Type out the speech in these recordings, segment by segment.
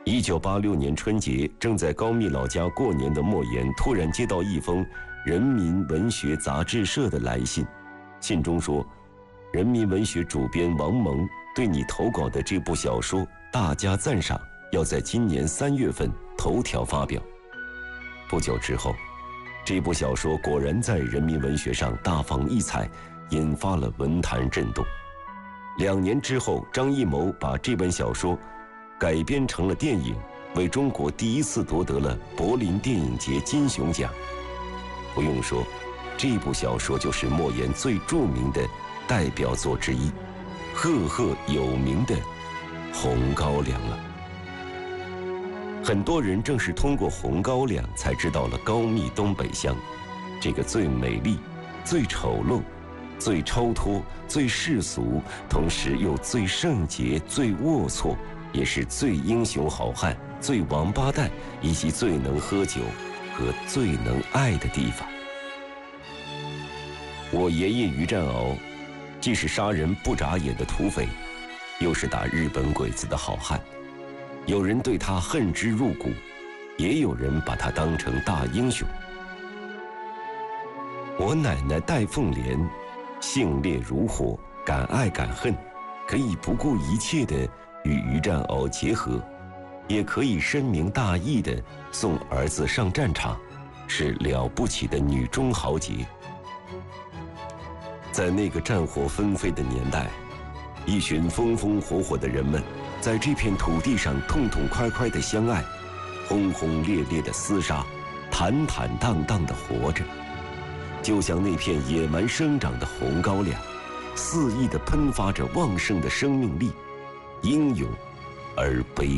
1986年春节，正在高密老家过年的莫言突然接到一封人民文学杂志社的来信，信中说，人民文学主编王蒙对你投稿的这部小说大加赞赏，要在今年3月份头条发表。不久之后，这部小说果然在人民文学上大放异彩，引发了文坛震动。2年之后，张艺谋把这本小说改编成了电影，为中国第一次夺得了柏林电影节金熊奖。不用说，这部小说就是莫言最著名的代表作之一，赫赫有名的《红高粱》了。很多人正是通过《红高粱》才知道了高密东北乡，这个最美丽、最丑陋、最超脱、最世俗，同时又最圣洁、最龌龊，也是最英雄好汉、最王八蛋，以及最能喝酒和最能爱的地方。我爷爷于占鳌，既是杀人不眨眼的土匪，又是打日本鬼子的好汉。有人对他恨之入骨，也有人把他当成大英雄。我奶奶戴凤莲，性烈如火，敢爱敢恨，可以不顾一切地与于占鳌结合，也可以深明大义地送儿子上战场，是了不起的女中豪杰。在那个战火纷飞的年代，一群风风火火的人们在这片土地上痛痛快快地相爱，轰轰烈烈地厮杀，坦坦荡荡地活着，就像那片野蛮生长的红高粱，肆意地喷发着旺盛的生命力，英勇而悲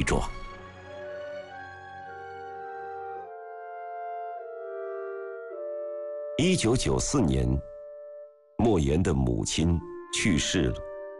壮。1994年，莫言的母亲去世了。